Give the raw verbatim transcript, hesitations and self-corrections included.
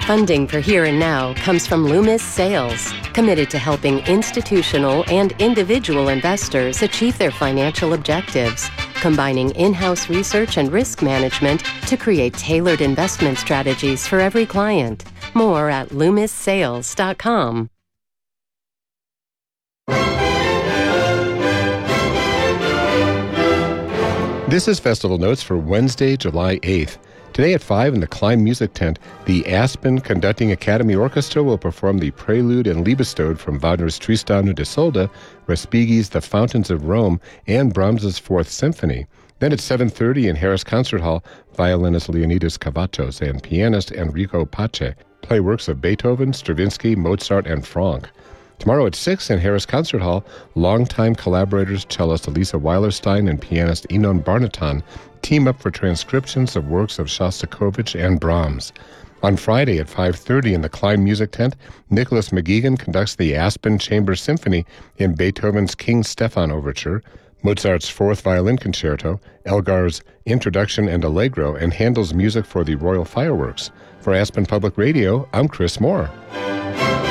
Funding for Here and Now comes from Loomis Sales, committed to helping institutional and individual investors achieve their financial objectives, combining in-house research and risk management to create tailored investment strategies for every client. More at loomis sales dot com. This is Festival Notes for Wednesday, July eighth. Today at five in the Klein Music Tent, the Aspen Conducting Academy Orchestra will perform the Prelude and Liebestod from Wagner's Tristan und Isolde, Respighi's The Fountains of Rome, and Brahms's Fourth Symphony. Then at seven thirty in Harris Concert Hall, violinist Leonidas Kavatos and pianist Enrico Pace play works of Beethoven, Stravinsky, Mozart, and Franck. Tomorrow at six in Harris Concert Hall, longtime collaborators cellist Elisa Weilerstein and pianist Enon Barnatan team up for transcriptions of works of Shostakovich and Brahms. On Friday at five thirty in the Klein Music Tent, Nicholas McGeegan conducts the Aspen Chamber Symphony in Beethoven's King Stefan Overture, Mozart's Fourth Violin Concerto, Elgar's Introduction and Allegro, and Handel's music for the Royal Fireworks. For Aspen Public Radio, I'm Chris Moore.